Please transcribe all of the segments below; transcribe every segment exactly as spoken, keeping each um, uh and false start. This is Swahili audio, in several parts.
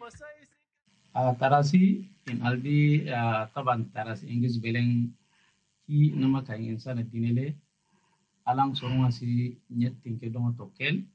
Ah, tarasi in aldi ah, taban tarasi ingis beleng ki nama kain insana dinele alang sorunga si nyet tinke dongo tokel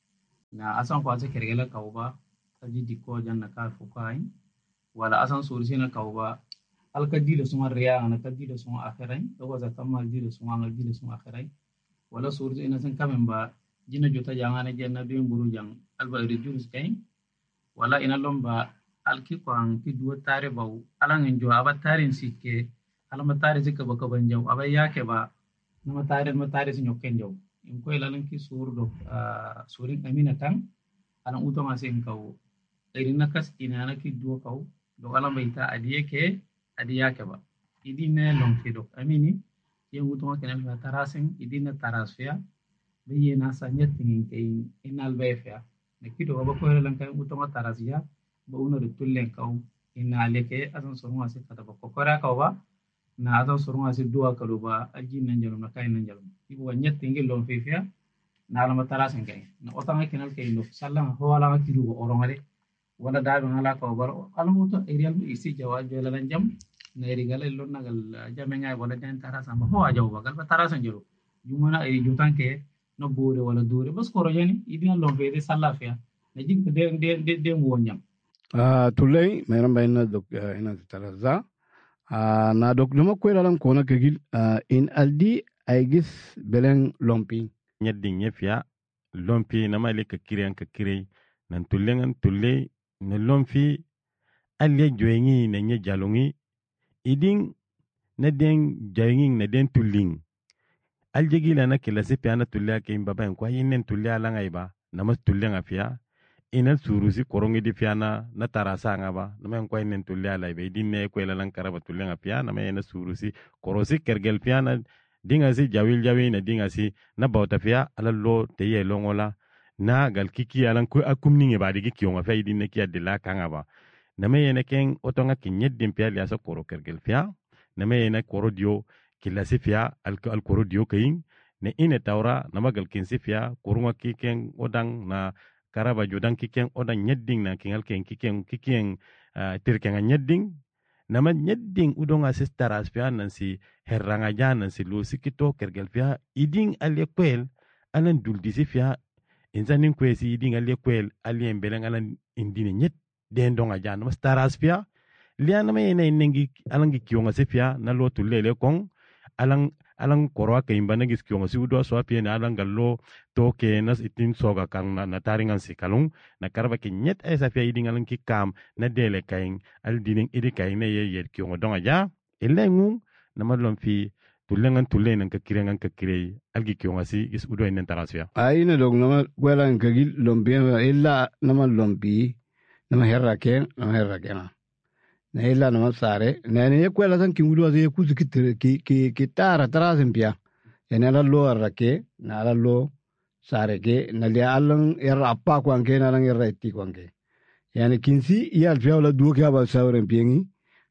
na asan ko ase kergela kauba kaji dikko janna ka fukain wala asan sursi na kauba al kadilo suma riya na kadilo suma akhirai to waza kamal dilo suma ngal dilo suma akhirai wala sursi ina san kamemba jina jota jangana jenna dum buru jang alba rijus kain wala ina lomba alki kwang ki duwa tare bau alang enjo aba tarin sikke alama tare sikka baka banjaw aba yake ba nama tare nama tare si nyokken jaw in ko ilalan ki surdo uh, surin amina tan alang uto masen kau irin nakas ina na ki duwa kau do alama ita adiye ke adiya ke ba idi ne long ki do amini ye uto ma kenal fa tarasin idi na tarasfia be ye na sa nyet tingin ke inal befia ne ki do ba ko ilalan kai uto ma tarasiya ba uno de tullen kau ina leke asan sorunga se kata ba kokora kau ba na asan sorunga se dua kalu ba aji nan jalum na kai nan jalum ibu wanyet tinggi lon fifia na alama tarasen kai na otanga kinal kai no sallang ho ala kiru go orongale wala da ban ala kau bar alamu to erial isi jawa jela lan jam na eri gala lon nagal jamenga wala den tarasan ba ho ajaw ba gal ba tarasan jelo jumana eri jutan ke no bore wala dure bas koro jani idina lon fe de sallafia na jik de de de de wonyam Ah, tulay mayroon ba ina dok uh, ina taraza ah, na dok numa kwela lang kona kagil uh, in aldi aigis beleng lompi nyaddi nyefya lompi nama ile ka kiren ka kire nan tullengan tulle na lompi alle joyengi na nye jalongi iding na den joyengi na den tulling aljegila na kila se piana tulle ke mbaba kwa yinen tulle alanga iba nama tullenga fia ina surusi korongi di fiana na tarasa nga ba na men koy nen tulle ala be di ne ko la lan karaba tulle nga fiana na men surusi korosi kergel fiana dinga si jawil jawi na dinga si na bawta fia ala lo te ye longola na gal kiki alan ko akumni nge ba di kiki nga fay di ne ki adila kanga ba na men ken otonga kinyet dim pia ya sa koro kergel fia na men koro dio kila si fia al al koro dio kayin ne ine tawra na magal kin si fia korunga kiken odang na karaba jodan kiken oda nyedding na kingal ken kiken kiken uh, tirkenga nyedding nama nyedding udonga sistara aspia nansi herranga jana si lo sikito kergel fia iding alle kwel alan duldisi fia inzanin kwesi iding alle kwel alle mbeleng alan indine nyet den donga jana mas stara aspia liana me ene nengi alangi kionga sefia na lo tulele kong alang alang korwa ke imbana gis kionga si udo so apie na alang gallo to ke nas itin soga kang na, na taringan si kalung na karba ke nyet ay sa fia iding alang ki kam na dele kaing al dining idi kaing na ye ye kionga donga ja elengu na madlom fi tulengan tulen ang kakirengan kakirey algi kionga si is udo inen tarasya ay na dog nama wala ang kagil lompi illa nama lompi nama herra ke nama herra ke na na illa nama sare na ne kwela san ki udo aze ku ki ki ki ki tara tarasin pia ene la lo arake na la lo sare ke na le alang erra appa ko anke na lang erra itti ko anke yani kinsi ya alfia wala duo ke aba sawren piengi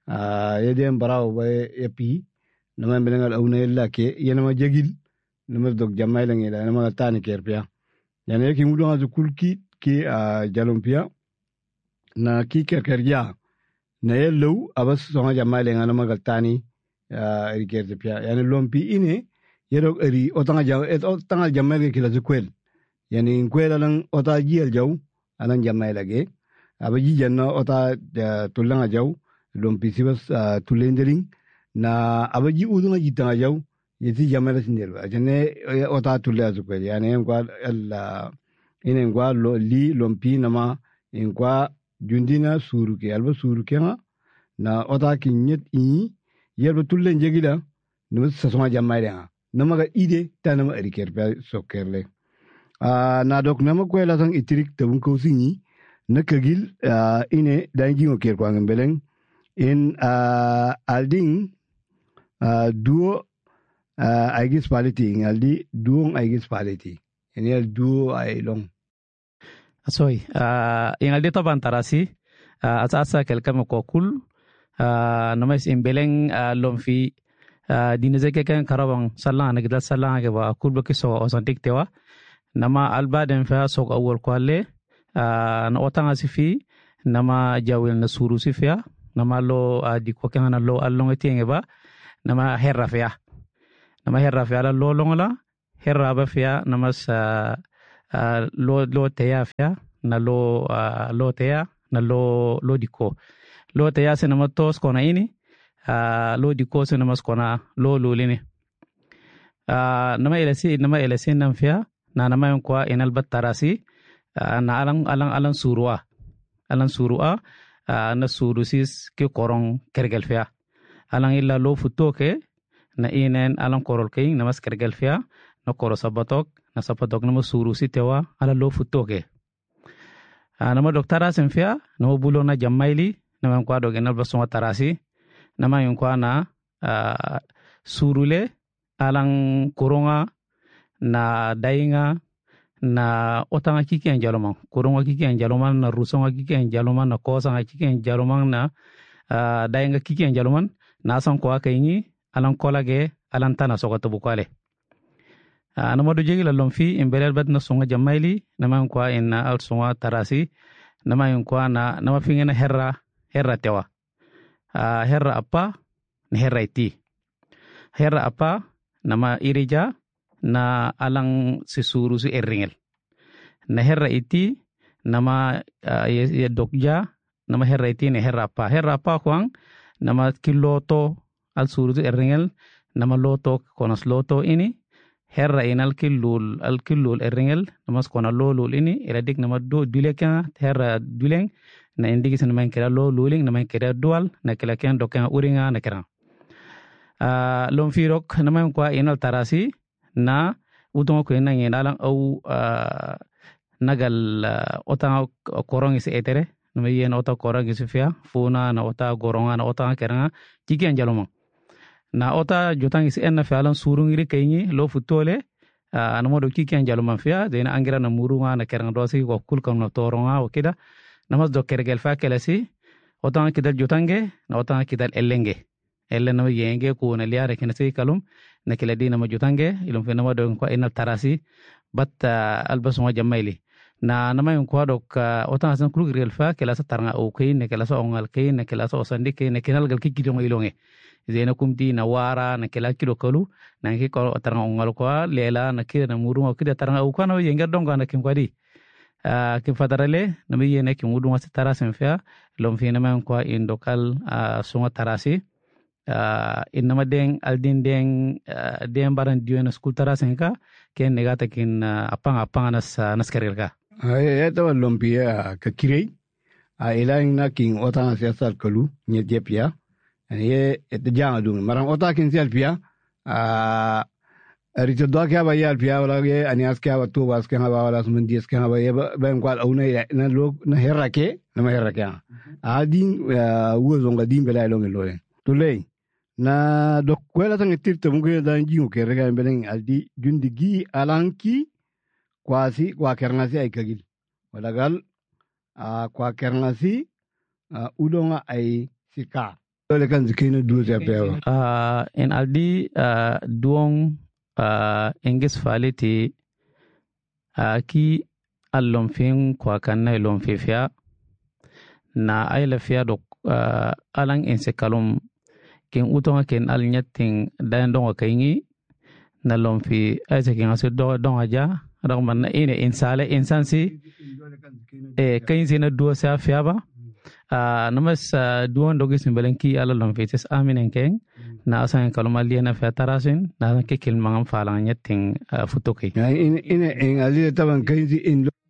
a yedem barao ba epi nama belengal auna illa ke yana ma jagil nama dog jamay lang ila nama tani kerpia yani ki udo azu kulki ki jalompia na ki kerkerja na yellow abas songa jamale ngana magal tani eri kerte pia yani lompi ine yero eri otanga jaw et otanga jamale kila zukwel yani kwela lang ota jiel jaw anan jamale ge abaji janna ota tulanga jaw lompi sibas tulendering na abaji udunga jitanga jaw yeti jamale sinel ajane ota tulla zukwel yani ngwa alla ine ngwa lo li lompi nama ngwa jundina suruke alba suruke nga na ota ki nyet i yerba tulle njegila numus sasoma jammayre nga namaga ide ta nama eriker pa sokerle uh, na dok nama kwe la sang itirik tabun kausi nyi na kagil uh, ine danji ngoker kwa ngembeleng in uh, alding uh, duo uh, aigis paliti ngaldi duong aigis paliti ini al duo ay long Soy, uh, yang aldi taban tarasi, uh, asa asa kelkam ko kul, uh, namais imbeleng uh, lomfi, uh, dinazeke kan karabang salang nagdal salang ke ba kul baki so osantik tewa, nama alba den fa sok awal kwale, uh, na otang asifi, nama jawil na suru si fia nama lo uh, di ko kana lo allong tienge ba nama herra fia nama herra fia la lo longola herra ba fia nama sa uh, lo lo teya fia na lo uh, lo teya na lo lo diko lo teya se nama tos kona ini uh, lo diko se nama kona lo lulini uh, nama elesi nama elesi nam fia na nama yon kwa inal batarasi uh, na alang alang alang surua alang surua uh, na surusis ke korong kergel fia alang illa lo futo ke na inen alang korol ke namas kergel fia na koro sabatok na sabatok nama surusi tewa ala lo futo ke uh, nama doktara sen fia nama bulo na jamaili nama kwa dog inal basonga tarasi nama yon kwa na uh, surule alang koronga na dainga na otanga kiki en jalomang koronga kiki en jalomang na rusonga kiki en jalomang na kosanga kiki en jalomang na uh, dainga kiki en jalomang na san ko akaini alan kolage alan tana sokata bukale uh, na modu jegi la lomfi imbelel bat na songa jamaili na man ko en al songa tarasi na man ko na na mafingena herra herra tewa uh, herra apa na herra iti herra apa nama irija na alang sisuru si eringel na herra iti nama uh, ya dokja nama herra iti na herra pa herra pa kwang nama kiloto al suru si eringel nama loto konas loto ini herra inal kilul al kilul eringel nama skona lolul ini eladik nama do duleka herra duleng na indigi nama kira loluling nama kira dual na kila kian dokeng uringa na kira uh, lomfirok nama kwa inal tarasi na utong ko ina ngin alang au uh, nagal uh, otang korong isi etere no yen ota korong isi fia funa na ota goronga na ota keranga tiki anjaloma na ota jotang isi enna fia alang surung iri kaini lo futole uh, anamo do tiki anjaloma fia dena angira na murunga na keranga dosi ko kul kam na toronga o kida namas do kergel fa kelasi otang kidal jotange na otang kidal ellenge ellen no yenge ko na liare kenasi kalum na kila dina majutange ilum fe nama do ko inal tarasi bat uh, albasuma jamaili na nama yon ko dok uh, otan san kulu grel fa kala sa taranga o kay ne kala sa ongal kay ne kala sa osandi kay ne kinal gal kiki do ilonge zena kumti na wara na kala kilo kalu na ki ko taranga ongal ko lela na kira na muru ko kida taranga o ko no yenga donga na kim kwadi uh, kim fatarale na mi yene kim mudu mas tarasen fa lom fe nama yon ko indokal uh, sunga tarasi Uh, inama deng aldin deng uh, deng baran diona skultara senka ken negata kin uh, apang apang nas uh, nas kerelka ay eta lompia ka kirei a ilaing na king ota siasal kalu nye jepia ye et janga dum marang ota kin selfia a rito do ka ba yal pia wala ye anias ka tu bas ka ba wala sumen dies ka ba ye ba kwal au na na lo na herake na ma herake a din wo zonga din bela lo ngelo tulei na dok kwela tang tirte mungu dan jingu ke rega mbeleng aldi jundigi alanki kwasi kwa kernasi ay kagil wala gal a kwa kernasi udonga ay sika dole kan zikino du se pewa uh, en aldi uh, duong uh, engis faliti uh, ki allom fin kwa kanna lom fifia na ay la fia dok uh, alang ensekalum ken utonga ken al nyating dan donga kaingi na lomfi aise ken aso do donga ja adang man ine insale insansi e kain sina duo sa fiaba a namas duon dogi simbalenki ala lomfi tes aminen ken na asan kaluma liena fa tarasin na ke kilmangam falang nyating futoki ine ine en ali taban kain in